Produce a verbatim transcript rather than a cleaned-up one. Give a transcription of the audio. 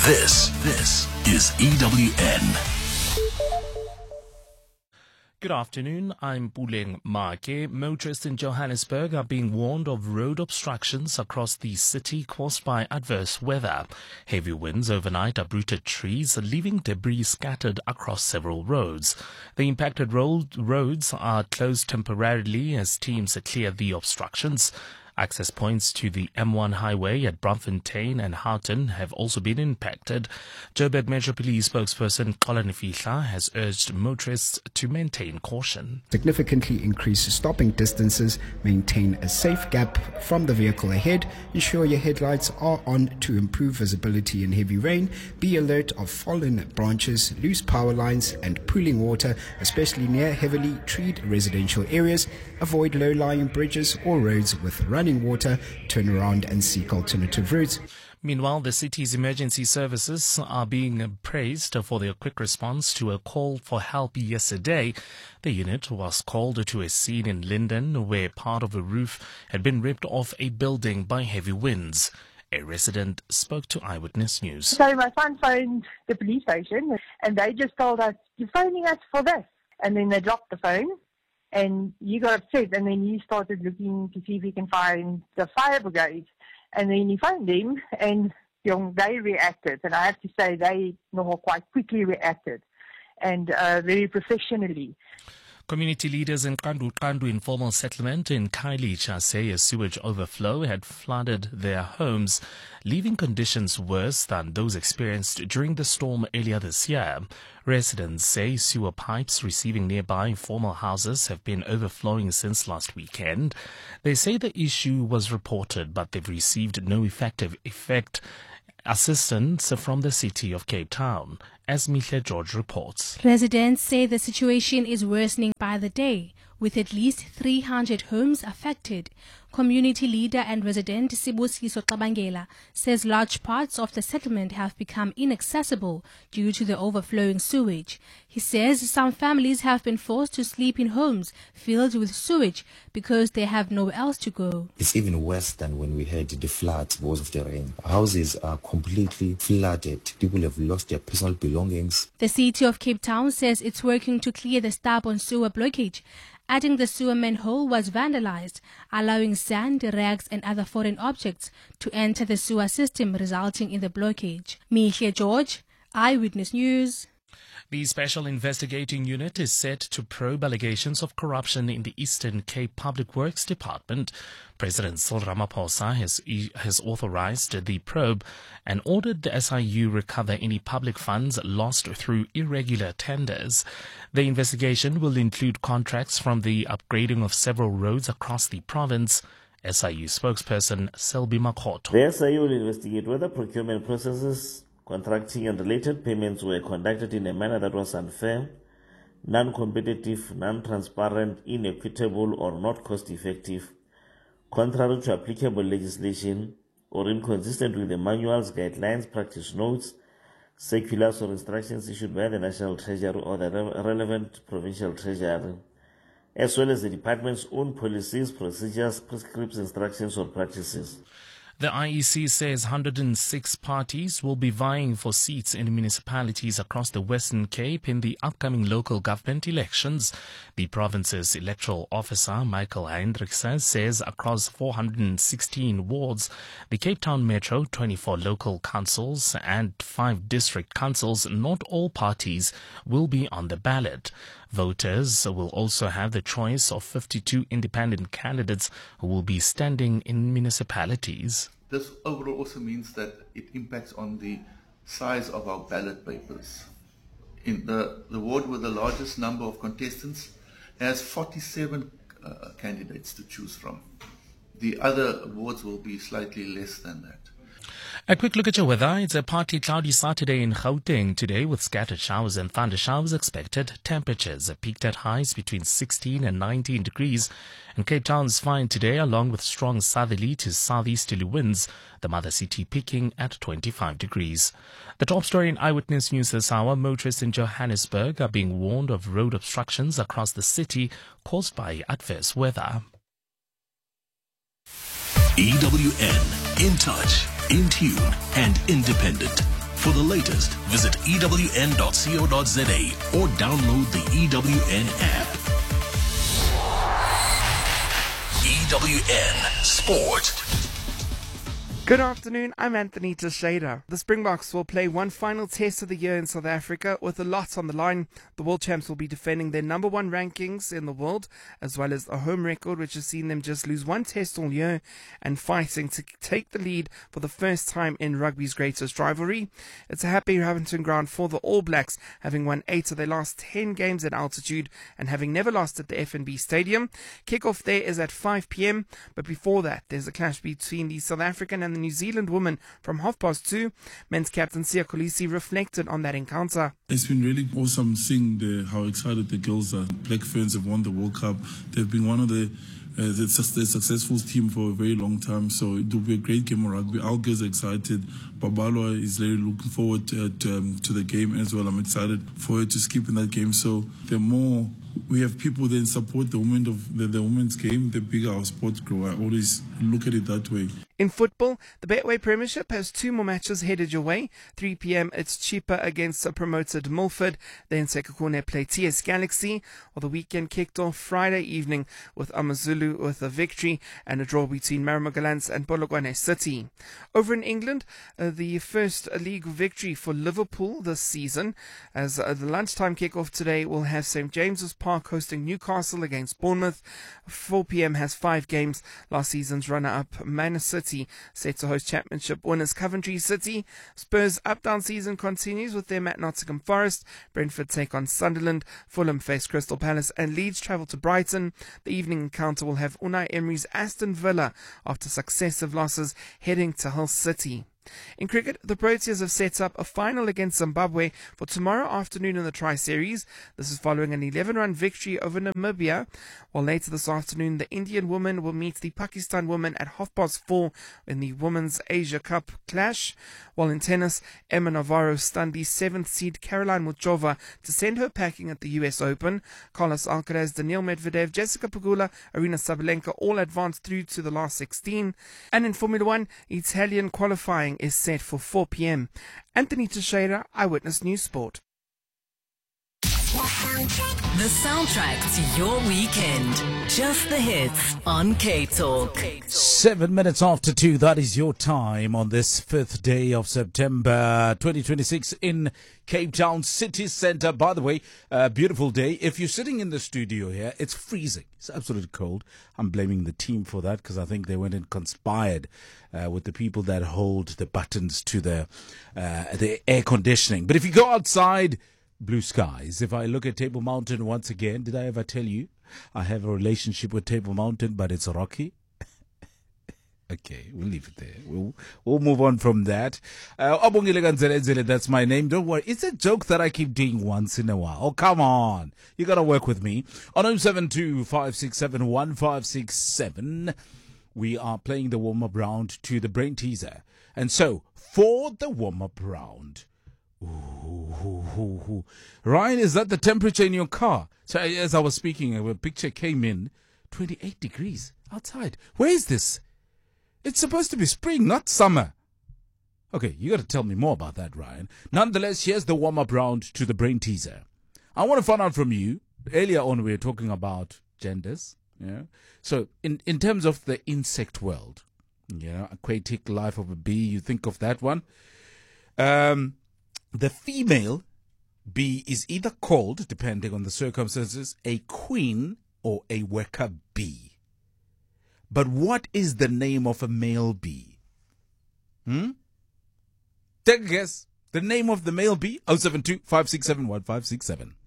This, this is E W N. Good afternoon, I'm Puleng Make. Motorists in Johannesburg are being warned of road obstructions across the city caused by adverse weather. Heavy winds overnight uprooted trees, leaving debris scattered across several roads. The impacted road, roads are closed temporarily as teams clear the obstructions. Access points to the M one highway at Braamfontein and Houghton have also been impacted. Joburg Metro Police spokesperson Colin Fihla has urged motorists to maintain caution. Significantly increase stopping distances, maintain a safe gap from the vehicle ahead, ensure your headlights are on to improve visibility in heavy rain, be alert of fallen branches, loose power lines and pooling water, especially near heavily treed residential areas, avoid low-lying bridges or roads with running water, turn around and seek alternative routes. Meanwhile, the city's emergency services are being praised for their quick response to a call for help yesterday. The unit was called to a scene in Linden where part of a roof had been ripped off a building by heavy winds. A resident spoke to Eyewitness News. So my son phoned the police station and they just told us, "You're phoning us for this." And then they dropped the phone. And you got upset, and then you started looking to see if you can find the fire brigade. And then you found them, and you know, they reacted. And I have to say, they you know, quite quickly reacted, and uh, very professionally. Community leaders in Kandu Kandu informal settlement in Khayelitsha say a sewage overflow had flooded their homes, leaving conditions worse than those experienced during the storm earlier this year. Residents say sewer pipes receiving nearby informal houses have been overflowing since last weekend. They say the issue was reported, but they've received no effective effect assistance from the city of Cape Town, as Mihle George reports. Residents say the situation is worsening by the day, with at least three hundred homes affected. Community leader and resident Sibusiso Kabangela says large parts of the settlement have become inaccessible due to the overflowing sewage. He says some families have been forced to sleep in homes filled with sewage because they have nowhere else to go. It's even worse than when we had the floods because of the rain. Houses are completely flooded. People have lost their personal belongings. The city of Cape Town says it's working to clear the stubborn sewer blockage, adding the sewer manhole was vandalized, allowing sand, rags and other foreign objects to enter the sewer system, resulting in the blockage. Mihle George, Eyewitness News. The Special Investigating Unit is set to probe allegations of corruption in the Eastern Cape Public Works Department. President Cyril Ramaphosa has, has authorized the probe and ordered the S I U recover any public funds lost through irregular tenders. The investigation will include contracts from the upgrading of several roads across the province. S I U spokesperson Selby Makhoto. The S I U will investigate whether procurement processes, contracting and related payments were conducted in a manner that was unfair, non-competitive, non-transparent, inequitable or not cost-effective, contrary to applicable legislation or inconsistent with the manuals, guidelines, practice notes, circulars or instructions issued by the National Treasury or the re- relevant provincial treasury, as well as the department's own policies, procedures, prescripts, instructions or practices. The I E C says one hundred six parties will be vying for seats in municipalities across the Western Cape in the upcoming local government elections. The province's electoral officer, Michael Hendrickson, says across four hundred sixteen wards, the Cape Town Metro, twenty-four local councils and five district councils, not all parties will be on the ballot. Voters will also have the choice of fifty-two independent candidates who will be standing in municipalities. This overall also means that it impacts on the size of our ballot papers. In the, the ward with the largest number of contestants has forty-seven uh, candidates to choose from. The other wards will be slightly less than that. A quick look at your weather. It's a partly cloudy Saturday in Gauteng today with scattered showers and thunder showers expected. Temperatures are peaked at highs between sixteen and nineteen degrees. And Cape Town's fine today along with strong southerly to southeasterly winds. The mother city peaking at twenty-five degrees. The top story in Eyewitness News this hour. Motorists in Johannesburg are being warned of road obstructions across the city caused by adverse weather. E W N, in touch, in tune and independent. For the latest, visit E W N dot co dot za or download the E W N app. E W N Sport. Good afternoon, I'm Anthony Teixeira. The Springboks will play one final test of the year in South Africa with a lot on the line. The world champs will be defending their number one rankings in the world, as well as a home record which has seen them just lose one test all year, and fighting to take the lead for the first time in rugby's greatest rivalry. It's a happy hunting ground for the All Blacks, having won eight of their last ten games at altitude and having never lost at the F N B Stadium. Kickoff there is at five p.m, but before that there's a clash between the South African and the New Zealand woman from half past two. Men's captain Siya Kolisi reflected on that encounter. It's been really awesome seeing the, how excited the girls are. Black Ferns have won the World Cup. They've been one of the uh, the, the successful team for a very long time, so it will be a great game of rugby. Our girls are excited. Babalwa is really looking forward to, to, um, to the game as well. I'm excited for her to skip in that game. So the more we have people then support the women of the, the women's game, the bigger our sport grow. I always look at it that way. In football, the Betway Premiership has two more matches headed your way. three p.m. it's Cheaper against a promoted Milford. Then Sekhukhune play T S Galaxy. Well, the weekend kicked off Friday evening with AmaZulu with a victory and a draw between Maramagalans and Polokwane City. Over in England, uh, the first league victory for Liverpool this season, as uh, the lunchtime kickoff today will have Saint James's Park hosting Newcastle against Bournemouth. four p.m. has five games. Last season's runner-up Man City set to host championship winners Coventry City. Spurs' up-down season continues with them at Nottingham Forest. Brentford take on Sunderland. Fulham face Crystal Palace and Leeds travel to Brighton. The evening encounter will have Unai Emery's Aston Villa after successive losses heading to Hull City. In cricket, the Proteas have set up a final against Zimbabwe for tomorrow afternoon in the Tri-Series. This is following an eleven-run victory over Namibia, while later this afternoon the Indian women will meet the Pakistan women at half past four in the Women's Asia Cup clash. While in tennis, Emma Navarro stunned the seventh seed Caroline Muchova to send her packing at the U S Open. Carlos Alcaraz, Daniil Medvedev, Jessica Pegula, Arina Sabalenka all advanced through to the last sixteen. And in Formula One, Italian qualifying is set for four p.m. Anthony Teixeira, Eyewitness News Sport. The soundtrack to your weekend. Just the hits on K-Talk. Seven minutes after two, that is your time on this fifth day of September twenty twenty-six in Cape Town City Centre. By the way, a beautiful day. If you're sitting in the studio here, it's freezing. It's absolutely cold. I'm blaming the team for that because I think they went and conspired uh, with the people that hold the buttons to the, uh, the air conditioning. But if you go outside, blue skies. If I look at Table Mountain once again, did I ever tell you I have a relationship with Table Mountain, but it's rocky? Okay, we'll leave it there. We'll, we'll move on from that. Uh, that's my name. Don't worry. It's a joke that I keep doing once in a while. Oh, come on. You got to work with me. On oh seven two, five six seven, one five six seven, we are playing the warm-up round to the brain teaser. And so, for the warm-up round, Ooh, ooh, ooh, ooh. Ryan, is that the temperature in your car? So as I was speaking, a picture came in, twenty-eight degrees outside. Where is this? It's supposed to be spring, not summer. Okay, you got to tell me more about that, Ryan. Nonetheless, here's the warm-up round to the brain teaser. I want to find out from you. Earlier on, we were talking about genders. Yeah. So in, in terms of the insect world, you know, aquatic life of a bee, you think of that one. Um... The female bee is either called, depending on the circumstances, a queen or a worker bee. But what is the name of a male bee? Hmm? Take a guess. The name of the male bee? oh seven two, five six seven, one five six seven.